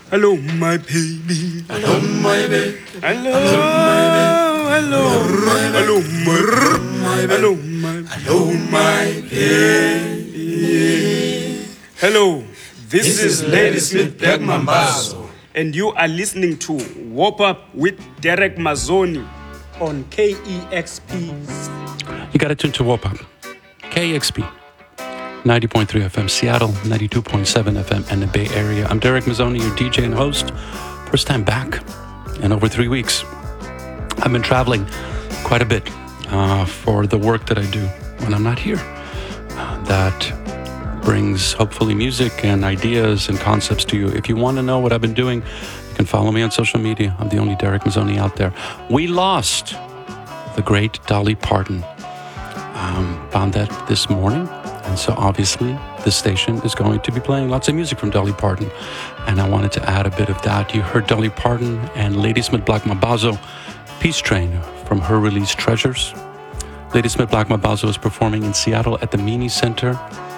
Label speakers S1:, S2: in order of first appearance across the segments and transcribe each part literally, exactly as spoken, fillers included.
S1: Hello, my baby.
S2: Hello, my baby.
S1: Hello, hello, hello, my, hello, my,
S2: hello, my baby.
S1: Hello, this,
S2: This
S1: is
S2: is Ladysmith Black Mambazo,
S1: and you are listening to Wop Up with Derek Mazzoni on K E X P.
S3: You got to tune to Wop Up. K E X P. ninety point three F M Seattle, ninety-two point seven F M and the Bay Area. I'm Derek Mazzoni, your D J and host. First time back in over three weeks. I've been traveling quite a bit uh, for the work that I do when I'm not here. Uh, that brings hopefully music and ideas and concepts to you. If you want to know what I've been doing, you can follow me on social media. I'm the only Derek Mazzoni out there. We lost the great Dolly Parton. Um, found that this morning. And so obviously this station is going to be playing lots of music from Dolly Parton. And I wanted to add a bit of that. You heard Dolly Parton and Ladysmith Black Mambazo, Peace Train, from her release Treasures. Ladysmith Black Mambazo is performing in Seattle at the Meany Center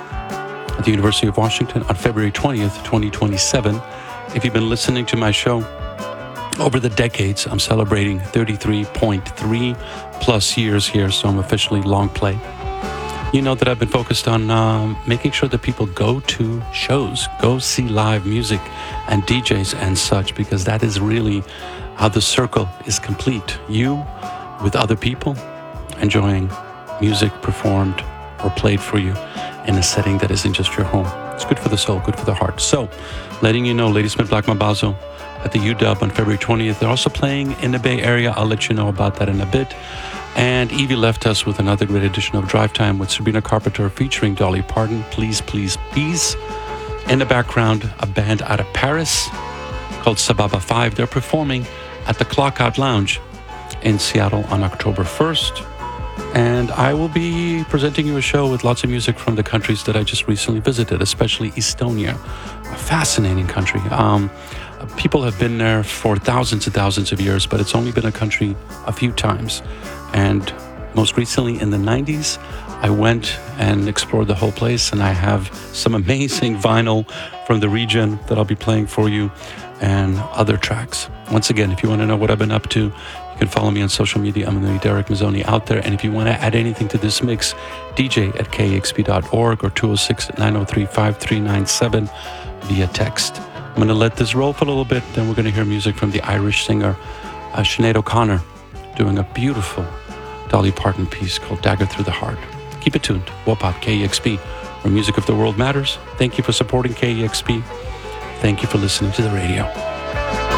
S3: at the University of Washington on February twentieth, twenty twenty-seven. If you've been listening to my show over the decades, I'm celebrating thirty-three point three plus years here, so I'm officially long play. You know that I've been focused on um, making sure that people go to shows, go see live music and D Js and such, because that is really how the circle is complete. You with other people enjoying music performed or played for you in a setting that isn't just your home. It's good for the soul, good for the heart. So, letting you know, Ladysmith Black Mambazo at the U W on February twentieth. They're also playing in the Bay Area. I'll let you know about that in a bit. And Evie left us with another great edition of Drive Time with Sabrina Carpenter featuring Dolly Parton. Please, please, please. In the background, a band out of Paris called Sababa five. They're performing at the Clockout Lounge in Seattle on October first. And I will be presenting you a show with lots of music from the countries that I just recently visited, especially Estonia. A fascinating country. Um, people have been there for thousands and thousands of years, but it's only been a country a few times. And most recently in the nineties, I went and explored the whole place, and I have some amazing vinyl from the region that I'll be playing for you and other tracks. Once again, if you want to know what I've been up to, you can follow me on social media. I'm the Derek Mazzoni out there. And if you want to add anything to this mix, D J at K X P dot org or two oh six, nine oh three, five three nine seven via text. I'm going to let this roll for a little bit, then we're going to hear music from the Irish singer uh, Sinead O'Connor doing a beautiful Dolly Parton piece called Dagger Through the Heart. Keep it tuned. Wopop K E X P, where music of the world matters. Thank you for supporting K E X P. Thank you for listening to the radio.